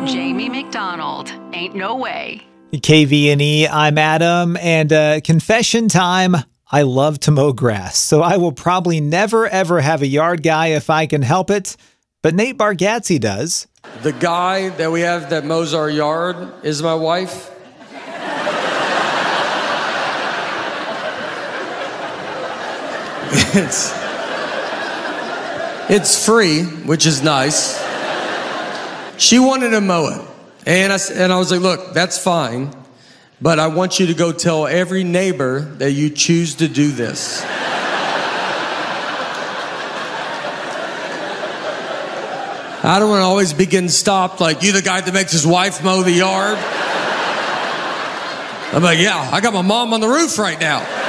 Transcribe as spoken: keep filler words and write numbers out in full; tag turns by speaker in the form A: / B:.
A: Jamie McDonald. Ain't no way.
B: K V N E, I'm Adam, and uh, confession time, I love to mow grass, so I will probably never ever have a yard guy if I can help it, but Nate Bargatze does.
C: The guy that we have that mows our yard is my wife. It's, it's free, which is nice. She wanted to mow it. And I, and I was like, look, that's fine, but I want you to go tell every neighbor that you choose to do this. I don't want to always be getting stopped like, you the guy that makes his wife mow the yard? I'm like, yeah, I got my mom on the roof right now.